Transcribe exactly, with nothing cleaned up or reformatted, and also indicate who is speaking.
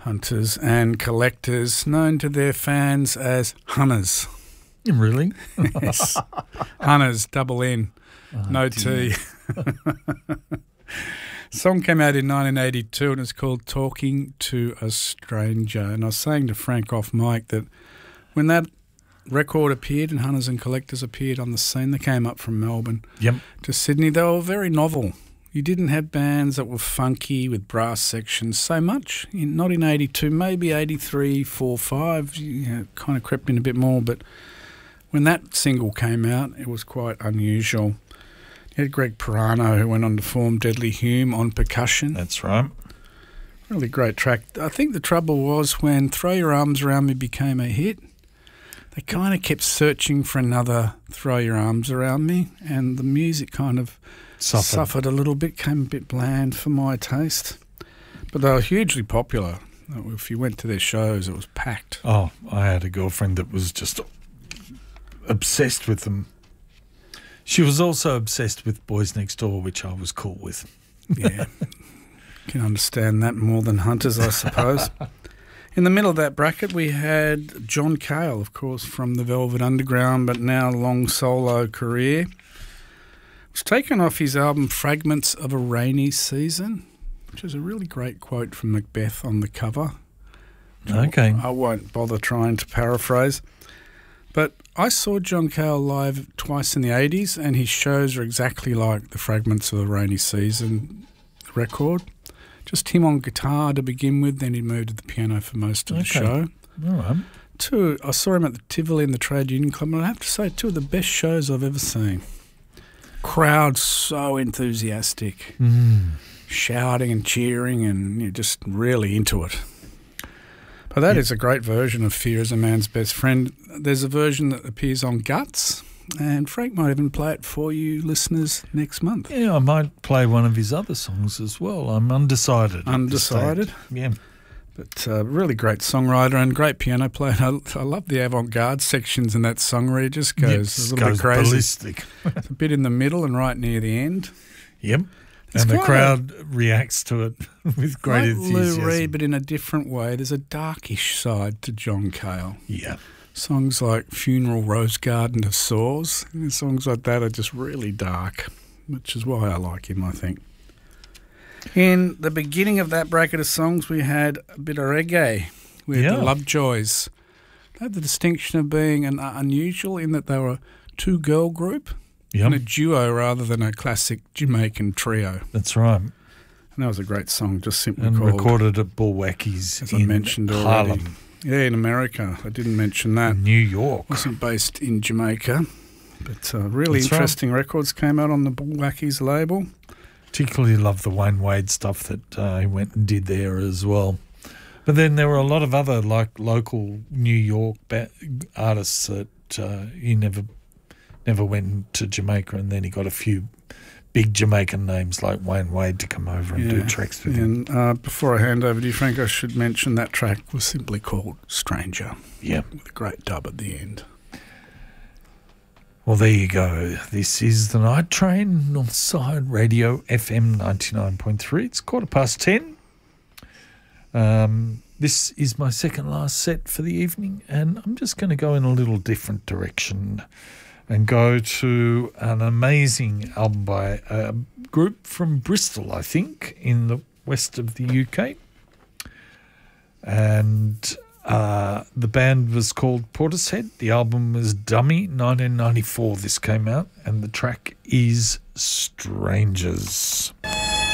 Speaker 1: Hunters and collectors, known to their fans as Hunters.
Speaker 2: Really?
Speaker 1: Yes. Hunters, double N, oh, no dear. T. Song came out in nineteen eighty-two and it's called Talking to a Stranger. And I was saying to Frank off mic that when that record appeared and Hunters and Collectors appeared on the scene, they came up from Melbourne
Speaker 2: yep.
Speaker 1: to Sydney. They were very novel. You didn't have bands that were funky with brass sections so much. In, not in eighty-two, maybe eighty-three, four, five, you know, kind of crept in a bit more. But when that single came out, it was quite unusual. You had Greg Pirano, who went on to form Deadly Hume on percussion.
Speaker 2: That's right.
Speaker 1: Really great track. I think the trouble was when Throw Your Arms Around Me became a hit, they kind of kept searching for another Throw Your Arms Around Me, and the music kind of suffered, suffered a little bit, came a bit bland for my taste. But they were hugely popular. If you went to their shows, it was packed.
Speaker 2: Oh, I had a girlfriend that was just obsessed with them. She was also obsessed with Boys Next Door, which I was cool with.
Speaker 1: Yeah, can understand that more than Hunters, I suppose. In the middle of that bracket, we had John Cale, of course, from the Velvet Underground, but now long solo career. It was taken off his album Fragments of a Rainy Season, which is a really great quote from Macbeth on the cover.
Speaker 2: Okay.
Speaker 1: I won't bother trying to paraphrase. But I saw John Cale live twice in the eighties, and his shows are exactly like the Fragments of the Rainy Season record. Just him on guitar to begin with, then he moved to the piano for most of
Speaker 2: okay.
Speaker 1: the show.
Speaker 2: All right.
Speaker 1: Two, I saw him at the Tivoli in the Trade Union Club, and I have to say, two of the best shows I've ever seen. Crowd so enthusiastic,
Speaker 2: mm.
Speaker 1: shouting and cheering, and you're just really into it. But that yep. is a great version of Fear is a Man's Best Friend. There's a version that appears on Guts, and Frank might even play it for you listeners next month.
Speaker 2: Yeah, I might play one of his other songs as well. I'm undecided.
Speaker 1: Undecided?
Speaker 2: Yeah.
Speaker 1: But uh, really great songwriter and great piano player. I, I love the avant-garde sections in that song where he just goes
Speaker 2: yep,
Speaker 1: a little
Speaker 2: goes
Speaker 1: bit crazy.
Speaker 2: Ballistic.
Speaker 1: It's a bit in the middle and right near the end.
Speaker 2: Yep. It's and the crowd a, reacts to it with great
Speaker 1: like
Speaker 2: enthusiasm.
Speaker 1: Lou Reed, but in a different way. There's a darkish side to John Cale.
Speaker 2: Yeah.
Speaker 1: Songs like Funeral Rose Garden of Sores, and songs like that are just really dark, which is why I like him, I think. In the beginning of that bracket of songs, we had a bit of reggae with
Speaker 2: yeah.
Speaker 1: the Lovejoys. They had the distinction of being an unusual in that they were a two-girl group.
Speaker 2: Yep.
Speaker 1: And a duo rather than a classic Jamaican trio.
Speaker 2: That's right.
Speaker 1: And that was a great song, just simply
Speaker 2: and
Speaker 1: called...
Speaker 2: And recorded at Bullwackies
Speaker 1: as
Speaker 2: in
Speaker 1: I mentioned already.
Speaker 2: Harlem.
Speaker 1: Yeah, in America. I didn't mention that.
Speaker 2: New York.
Speaker 1: It wasn't based in Jamaica. But uh, really
Speaker 2: That's
Speaker 1: interesting
Speaker 2: right.
Speaker 1: records came out on the Bullwackies label.
Speaker 2: Particularly love the Wayne Wade stuff that uh, he went and did there as well. But then there were a lot of other like local New York ba- artists that uh, he never... Never went to Jamaica, and then he got a few big Jamaican names like Wayne Wade to come over and
Speaker 1: yeah.
Speaker 2: do tracks with him.
Speaker 1: And uh, before I hand over to you, Frank, I should mention that track was simply called Stranger.
Speaker 2: Yeah.
Speaker 1: With a great dub at the end.
Speaker 2: Well, there you go. This is the Night Train, Northside Radio, F M ninety-nine point three. It's quarter past ten. Um, this is my second last set for the evening, and I'm just going to go in a little different direction and go to an amazing album by a group from Bristol, I think, in the west of the U K. And uh, the band was called Portishead. The album was Dummy, nineteen ninety-four this came out, and the track is Strangers.